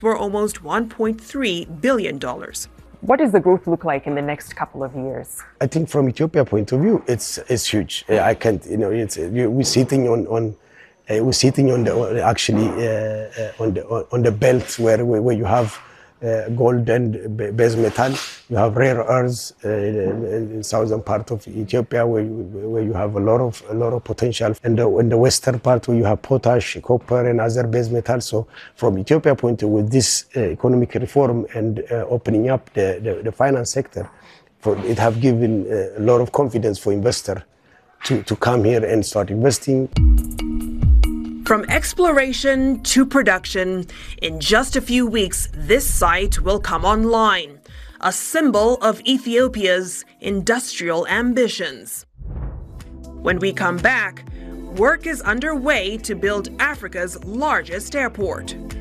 for almost $1.3 billion. What does the growth look like in the next couple of years? I think from Ethiopia point of view, it's huge. I can't, we're sitting on the belt where you have gold and base metal. You have rare earths in southern part of Ethiopia where you have a lot of potential, and in the western part where you have potash, copper, and other base metals. So from Ethiopia point of view, with this economic reform and opening up the finance sector, it have given a lot of confidence for investors to come here and start investing. From exploration to production, in just a few weeks, this site will come online, a symbol of Ethiopia's industrial ambitions. When we come back, work is underway to build Africa's largest airport.